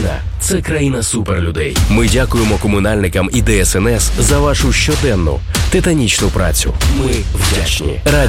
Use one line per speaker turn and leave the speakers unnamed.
Україна – це країна суперлюдей. Ми дякуємо комунальникам і ДСНС за вашу щоденну, титанічну працю. Ми вдячні.